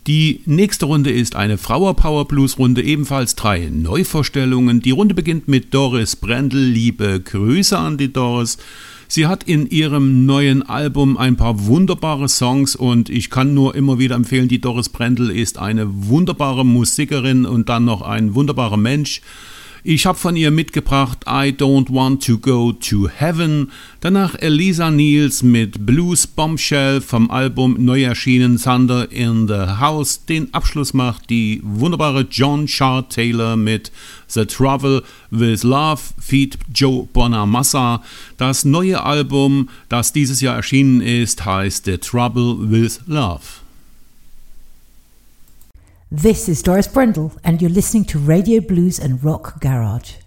Die nächste Runde ist eine Flower-Power-Blues-Runde, ebenfalls 3 Neuvorstellungen. Die Runde beginnt mit Doris Brendel. Liebe Grüße an die Doris. Sie hat in ihrem neuen Album ein paar wunderbare Songs und ich kann nur immer wieder empfehlen, die Doris Brendel ist eine wunderbare Musikerin und dann noch ein wunderbarer Mensch. Ich habe von ihr mitgebracht I Don't Want to Go to Heaven, danach Elisa Niels mit Blues Bombshell vom Album neu erschienen Thunder in the House. Den Abschluss macht die wunderbare John Shaw Taylor mit The Trouble with Love feat. Joe Bonamassa. Das neue Album, das dieses Jahr erschienen ist, heißt The Trouble with Love. This is Doris Brendel, and you're listening to Radio Blues and Rock Garage.